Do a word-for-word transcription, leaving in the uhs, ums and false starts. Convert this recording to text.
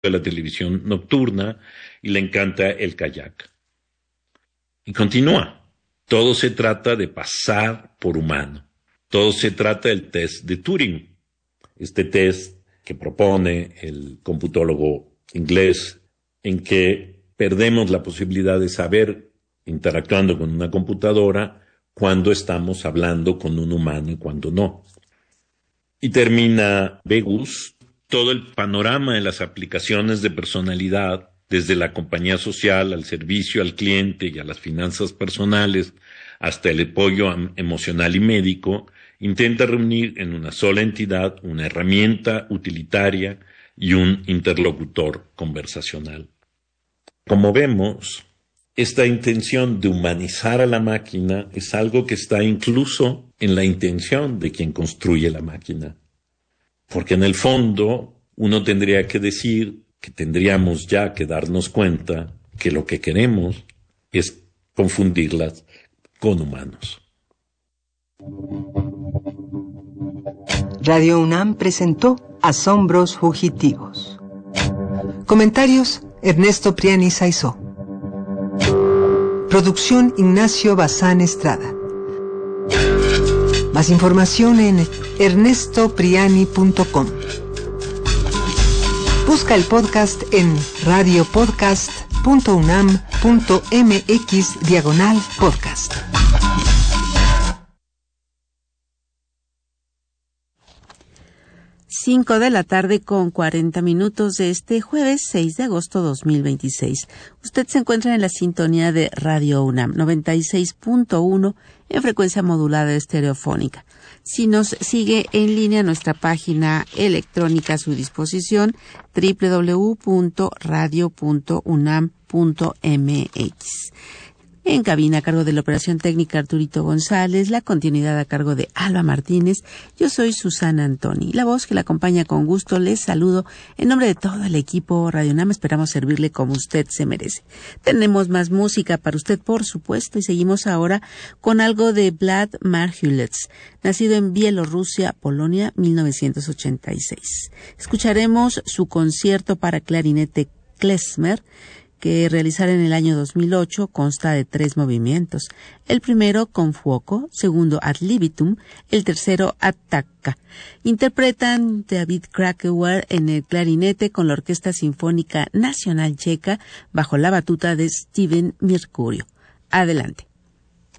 de la televisión nocturna y le encanta el kayak. Y continúa. Todo se trata de pasar por humano. Todo se trata del test de Turing. Este test que propone el computólogo inglés, en que perdemos la posibilidad de saber, interactuando con una computadora, cuando estamos hablando con un humano y cuando no. Y termina Begus, todo el panorama de las aplicaciones de personalidad, desde la compañía social al servicio al cliente y a las finanzas personales, hasta el apoyo emocional y médico, intenta reunir en una sola entidad una herramienta utilitaria y un interlocutor conversacional. Como vemos, esta intención de humanizar a la máquina es algo que está incluso en la intención de quien construye la máquina. Porque en el fondo uno tendría que decir que tendríamos ya que darnos cuenta que lo que queremos es confundirlas con humanos. Radio UNAM presentó Asombros Fugitivos. Comentarios: Ernesto Priani Saizó. Producción: Ignacio Bazán Estrada. Más información en ernesto priani punto com. Busca el podcast en radiopodcast punto unam punto mx diagonal podcast. Cinco de la tarde con cuarenta minutos de este jueves seis de agosto dos mil veintiséis. Usted se encuentra en la sintonía de Radio UNAM noventa y seis punto uno en frecuencia modulada estereofónica. Si nos sigue en línea, nuestra página electrónica a su disposición, doble u doble u doble u punto radio punto unam punto mx. En cabina, a cargo de la operación técnica, Arturito González, la continuidad a cargo de Alba Martínez. Yo soy Susana Antoni, la voz que la acompaña con gusto. Les saludo en nombre de todo el equipo Radio UNAM. Esperamos servirle como usted se merece. Tenemos más música para usted, por supuesto, y seguimos ahora con algo de Vlad Marhulets, nacido en Bielorrusia, Polonia, mil novecientos ochenta y seis. Escucharemos su concierto para clarinete klezmer, que realizará en el año dos mil ocho, consta de tres movimientos. El primero, con fuoco, segundo, ad libitum, el tercero, attacca. Interpretan David Krakauer en el clarinete con la Orquesta Sinfónica Nacional Checa bajo la batuta de Steven Mercurio. Adelante.